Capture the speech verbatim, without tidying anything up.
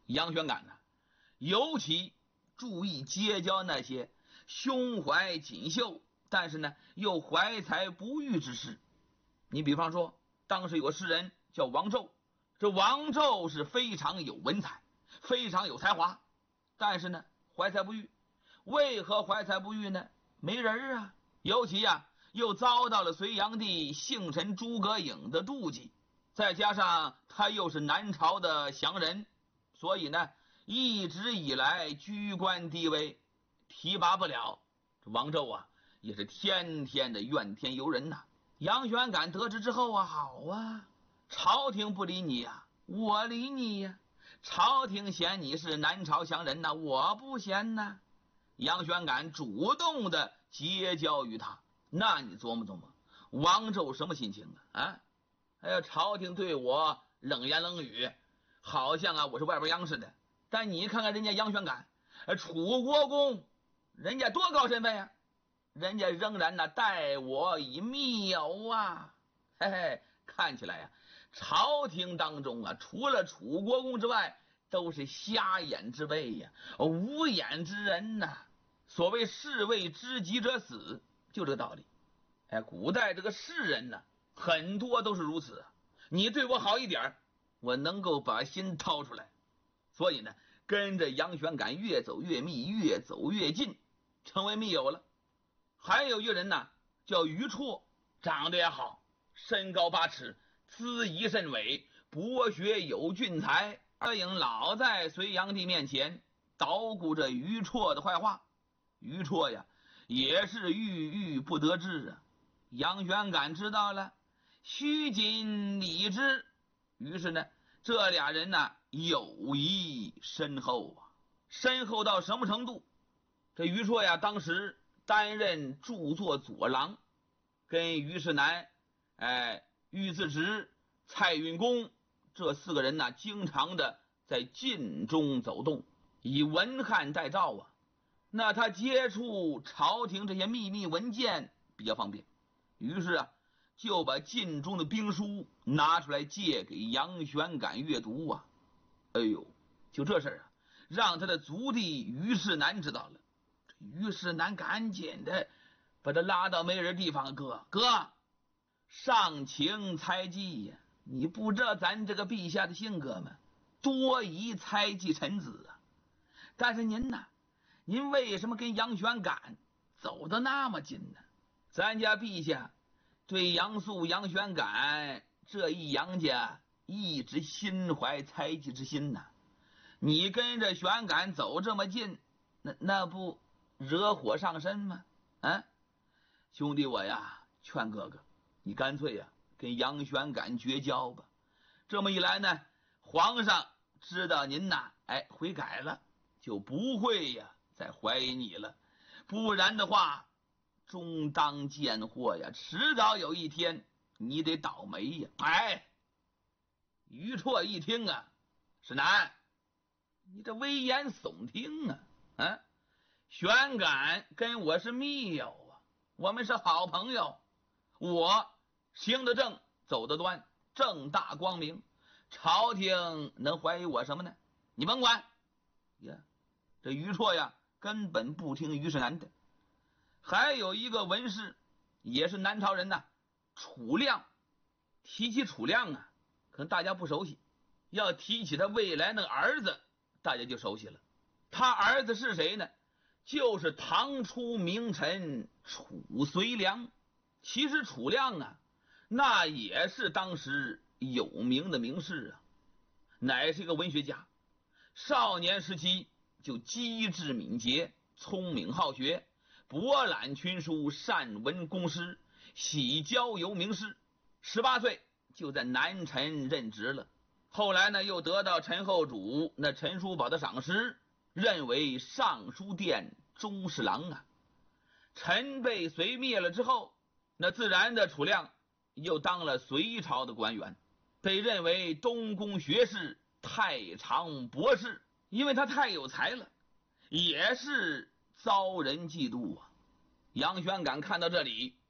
杨玄感呢，尤其注意结交那些胸怀锦绣，但是呢又怀才不遇之士。你比方说，当时有个诗人叫王胄，这王胄是非常有文采，非常有才华，但是呢怀才不遇。为何怀才不遇呢？没人啊，尤其啊又遭到了隋炀帝幸臣诸葛颖的妒忌，再加上他又是南朝的降人，所以呢一直以来居官低微，提拔不了。这王胄啊也是天天的怨天尤人呐、啊。杨玄感得知之后啊，好啊，朝廷不理你呀、啊，我理你呀、啊。朝廷嫌你是南朝降人呐、啊，我不嫌呐、啊。杨玄感主动的结交于他，那你琢磨琢磨，王胄什么心情啊？啊，哎呀，朝廷对我冷言冷语，好像啊我是外边央似的。但你看看人家杨玄感，楚国公，人家多高身份呀、啊？人家仍然呢待我以密友啊，嘿嘿，看起来呀、啊，朝廷当中啊，除了楚国公之外，都是瞎眼之辈呀、啊，无眼之人呐、啊。所谓士为知己者死，就这个道理。哎，古代这个士人呢，很多都是如此啊。你对我好一点，我能够把心掏出来。所以呢，跟着杨玄感越走越密，越走越近，成为密友了。还有一个人呢，叫于绰，长得也好，身高八尺，姿仪甚伟，博学有俊才。二颖老在隋炀帝面前捣鼓着于绰的坏话，于绰呀也是郁郁不得志啊。杨玄感知道了，须谨理之。于是呢，这俩人呢友谊深厚啊，深厚到什么程度？这于绰呀，当时担任著作左郎，跟于世南、哎、于自直、蔡允公这四个人呢，经常的在晋中走动，以文翰代诏啊。那他接触朝廷这些秘密文件比较方便，于是啊，就把晋中的兵书拿出来借给杨玄感阅读啊。哎呦，就这事儿啊，让他的族弟于世南知道了。于世南赶紧的把他拉到没人地方，哥哥，上情猜忌呀！你不知道咱这个陛下的性格吗？多疑猜忌臣子啊！但是您呢？您为什么跟杨玄感走得那么近呢？咱家陛下对杨素、杨玄感这一杨家一直心怀猜忌之心呐。你跟着玄感走这么近，那那不惹火上身吗？啊，兄弟我呀，劝哥哥，你干脆呀跟杨玄感绝交吧。这么一来呢，皇上知道您呐，哎，悔改了，就不会呀再怀疑你了。不然的话，终当见祸呀，迟早有一天你得倒霉呀。哎，于绰一听啊，是难，你这危言耸听啊！啊，玄感跟我是密友啊，我们是好朋友，我行得正，走得端，正大光明，朝廷能怀疑我什么呢？你甭管呀。这于绰呀根本不听于世南的。还有一个文士也是南朝人呐，楚亮。提起楚亮啊，可能大家不熟悉，要提起他未来那个儿子，大家就熟悉了。他儿子是谁呢？就是唐初名臣楚随良。其实楚亮啊，那也是当时有名的名士啊，乃是一个文学家。少年时期就机智敏捷，聪明好学，博览群书，善文公诗，喜交游名士。十八岁就在南陈任职了，后来呢又得到陈后主那陈叔宝的赏识，任为尚书殿中侍郎啊。陈被隋灭了之后，那自然的楚亮又当了隋朝的官员，被认为东宫学士、太常博士。因为他太有才了，也是遭人嫉妒啊。杨玄感看到这里，